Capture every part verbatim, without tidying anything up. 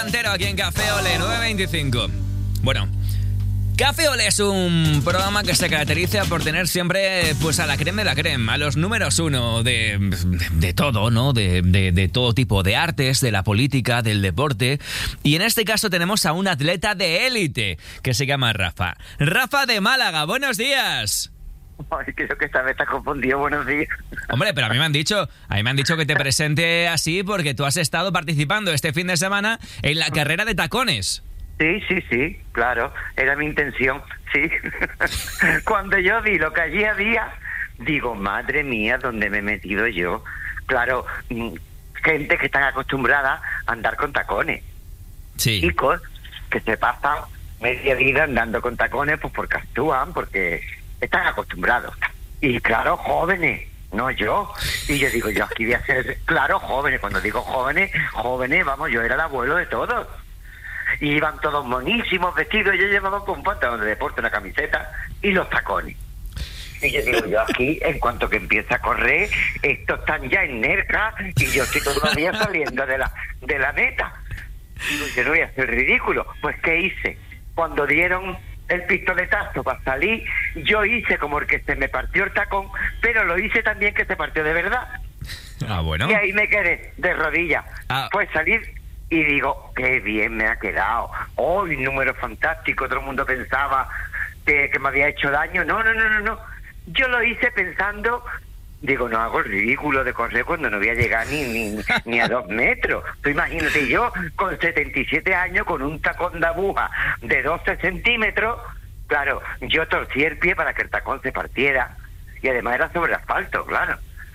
Entero aquí en Café Olé nueve veinticinco. Bueno, Café Olé es un programa que se caracteriza por tener siempre pues a la creme de la creme, a los números uno de, de, de todo, ¿no? De, de, de todo tipo de artes, de la política, del deporte. Y en este caso tenemos a un atleta de élite que se llama Rafa. Rafa de Málaga, buenos días. Ay, creo que esta vez estás confundido, buenos días. Hombre, pero a mí me han dicho, a mí me han dicho que te presente así porque tú has estado participando este fin de semana en la carrera de tacones. Sí, sí, sí, claro, era mi intención, sí. Cuando yo vi lo que allí había, digo, madre mía, ¿dónde me he metido yo? Claro, gente que están acostumbrada a andar con tacones. Sí. Chicos que se pasan media vida andando con tacones, pues porque actúan, porque están acostumbrados. Y claro, jóvenes, no yo. Y yo digo, yo aquí voy a ser, claro, jóvenes. Cuando digo jóvenes, jóvenes, vamos, yo era el abuelo de todos. Y iban todos monísimos, vestidos. Yo llevaba con un pantalón de deporte, una camiseta y los tacones. Y yo digo, yo aquí, en cuanto que empieza a correr, estos están ya en Nerja y yo estoy todavía saliendo de la, de la meta. Digo, yo no voy a hacer ridículo. Pues, ¿qué hice? Cuando dieron el pistoletazo para salir, yo hice como el que se me partió el tacón, pero lo hice también que se partió de verdad. Ah, bueno. Y ahí me quedé de rodillas. Ah. Pues salir y digo, qué bien me ha quedado. Oh, un número fantástico. Todo el mundo pensaba que, que me había hecho daño. No, no, no, no, no. Yo lo hice pensando, digo, no hago el ridículo de correr cuando no voy a llegar ni, ni, ni a dos metros. Tú imagínate yo con setenta y siete años, con un tacón de aguja de doce centímetros. Claro, yo torcí el pie para que el tacón se partiera. Y además era sobre asfalto, claro.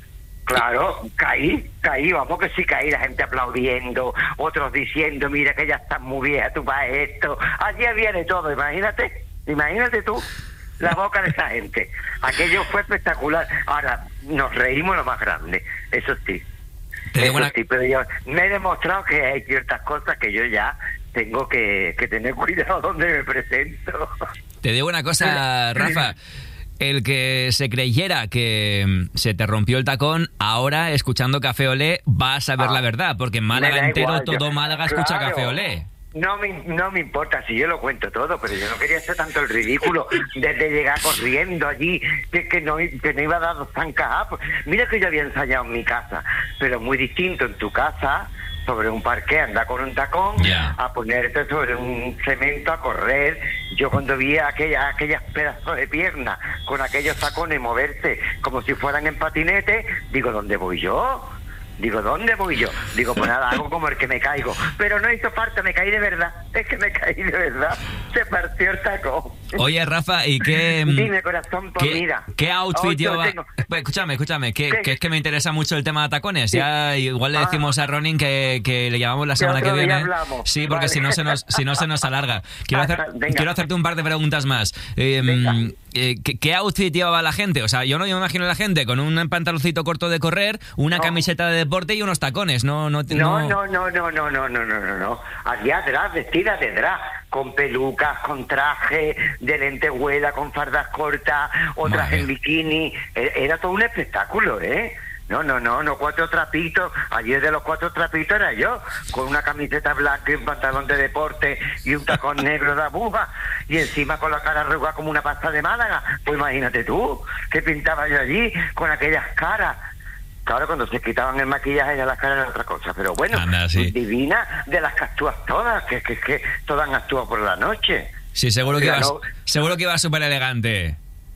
Claro, caí, caí, vamos que sí caí, la gente aplaudiendo, otros diciendo, mira que ya estás muy vieja, tú vas esto. Allí había de todo, imagínate, imagínate tú la boca de esa gente. Aquello fue espectacular. Ahora, nos reímos lo más grande, eso sí. Eso buena... sí, pero yo me he demostrado que hay ciertas cosas que yo ya tengo que, que tener cuidado donde me presento. Te digo una cosa, Rafa. El que se creyera que se te rompió el tacón, ahora, escuchando Café Olé, va a saber ah, la verdad, porque en Málaga entero, igual, todo yo, Málaga escucha claro, Café Olé. No me, no me importa si yo lo cuento todo, pero yo no quería hacer tanto el ridículo desde llegar corriendo allí, que, que, no, que no iba a dar dos zancas. Pues mira que yo había ensayado en mi casa, pero muy distinto en tu casa, sobre un parque, anda con un tacón, yeah. a ponerte sobre un cemento a correr. Yo cuando vi aquella, aquellas pedazos de piernas con aquellos tacones moverse como si fueran en patinete, digo, ¿dónde voy yo? Digo, ¿dónde voy yo? Digo, pues nada, hago como el que me caigo. Pero no hizo falta, me caí de verdad. Es que me caí de verdad. Se partió el tacón. Oye, Rafa, ¿y qué...? Dime, corazón, pues ¿qué, mira. ¿Qué outfit oh, lleva...? Tengo... Escúchame, escúchame, que, que es que me interesa mucho el tema de tacones. Sí. Ya igual le decimos ah. a Ronin que, que le llamamos la semana que viene. Hablamos. Sí, porque vale. si no se nos si no se nos alarga. Quiero, hacer, quiero hacerte un par de preguntas más. Eh, eh, ¿qué, ¿Qué outfit llevaba la gente? O sea, yo no yo me imagino a la gente con un pantaloncito corto de correr, una no. camiseta de deporte y unos tacones. No, no, no, no, no, no, no, no, no, no, no, no. Había drag, vestida de drag, con pelucas, con traje de lentejuela, con fardas cortas, otras en bikini. Era todo un espectáculo, ¿eh? No, no, no, no, cuatro trapitos. Ayer de los cuatro trapitos era yo, con una camiseta blanca y un pantalón de deporte y un tacón negro de aguja, y encima con la cara arrugada como una pasta de Málaga. Pues imagínate tú, que pintaba yo allí con aquellas caras. Claro, cuando se quitaban el maquillaje ya las caras era otra cosa, pero bueno, Anda, sí. divina de las que actúas todas, que que, que todas actúan por la noche. Sí, seguro que ibas, no, seguro que ibas súper elegante.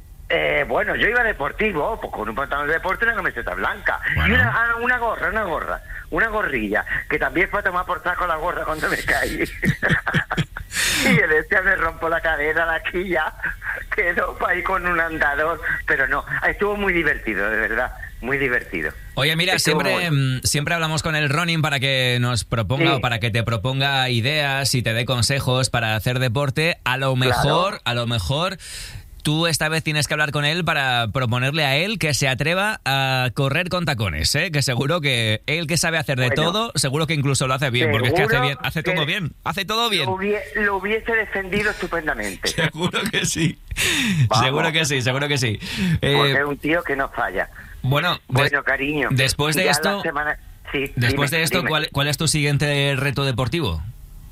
Eh, bueno, yo iba deportivo, pues con un pantalón de deporte y una camiseta blanca. Bueno. Y una, ah, una gorra, una gorra, una gorrilla, que también fue a tomar por saco la gorra cuando me caí. Y el este me rompo la cadera, la quilla, quedó ahí con un andador, pero no, estuvo muy divertido, de verdad. Muy divertido. Oye, mira, Estuvo siempre muy... siempre hablamos con el Ronin para que nos proponga sí. o para que te proponga ideas y te dé consejos para hacer deporte. A lo mejor, claro. a lo mejor tú esta vez tienes que hablar con él para proponerle a él que se atreva a correr con tacones, ¿eh? Que seguro que él, que sabe hacer de bueno, todo, seguro que incluso lo hace bien, porque es que hace bien, hace todo bien, hace todo bien. Lo, hubie, lo hubiese defendido estupendamente. Seguro que sí. Vamos. Seguro que sí, seguro que sí. Eh, porque es un tío que no falla. Bueno, bueno, des- cariño. Después de ya esto, semana... sí, después dime, de esto, dime. ¿cuál, ¿cuál es tu siguiente reto deportivo?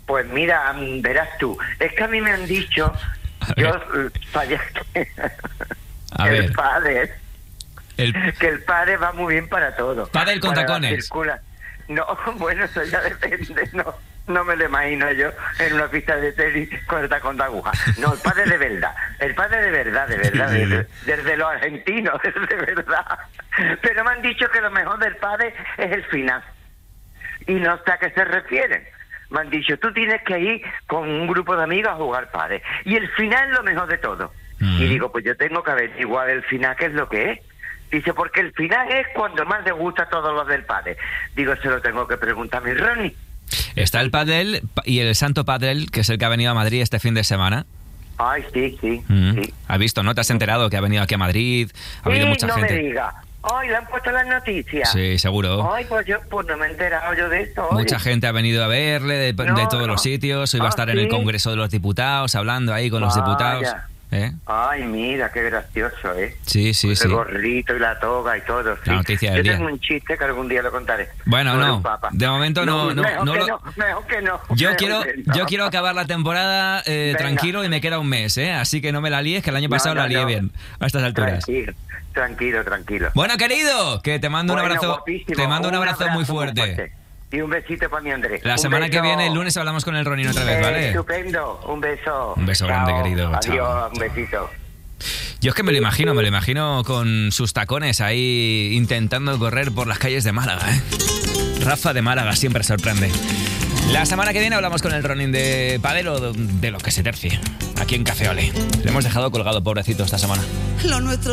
Pues mira, verás tú, es que a mí me han dicho, yo falla A el ver. pádel, El... que el pádel va muy bien para todo. Pádel con Para la tacones. circula- No, bueno, eso ya depende, no. No me lo imagino yo en una pista de tenis con el tacón de aguja. No, el padre de verdad. El padre de verdad, de verdad. Desde, desde los argentinos, de verdad. Pero me han dicho que lo mejor del padre es el final. Y no sé a qué se refieren. Me han dicho, tú tienes que ir con un grupo de amigos a jugar padre. Y el final es lo mejor de todo. Mm. Y digo, pues yo tengo que averiguar el final, qué es lo que es. Dice, porque el final es cuando más le gusta a todos los del padre. Digo, se lo tengo que preguntar a mi Ronnie. Está el pádel y el Santo Padel, que es el que ha venido a Madrid este fin de semana. Ay, sí, sí, Mm. sí. ¿Has visto, no? ¿Te has enterado que ha venido aquí a Madrid? Ha habido Sí, mucha no gente. me diga. Ay, le han puesto las noticias. Sí, seguro. Ay, pues yo pues no me he enterado yo de esto. Mucha oye. gente ha venido a verle de, No, de todos no. los sitios. Hoy va a Ah, estar en el ¿sí? Congreso de los Diputados, hablando ahí con los Vaya. diputados. ¿Eh? Ay, mira, qué gracioso, ¿eh? Sí, sí, Con sí. el gorrito y la toga y todo. Sí. La noticia del yo día. tengo un chiste que algún día lo contaré. Bueno, Sobre no. un papa. De momento no- no- mejor no que lo- no, mejor que no. Yo mejor quiero, que no. yo quiero acabar la temporada eh, Venga. tranquilo y me queda un mes, ¿eh? Así que no me la líes, que el año No, pasado no, la lié no. bien a estas alturas. Tranquilo, tranquilo, tranquilo. Bueno, querido, que te mando Bueno, un abrazo, guapísimo. te mando un abrazo, muy fuerte. Y un besito para mi Andrés. La Un semana que beso. viene, el lunes, hablamos con el Ronin otra vez, Eh, ¿vale? Estupendo, un beso. Un beso Chao. grande, querido. Adiós, Chao, un chao. besito. Yo es que me lo imagino, me lo imagino con sus tacones ahí intentando correr por las calles de Málaga, ¿eh? Rafa de Málaga siempre sorprende. La semana que viene hablamos con el Ronin de Padel o de lo que se tercie, aquí en Café Ole. Le hemos dejado colgado, pobrecito, esta semana. Lo nuestro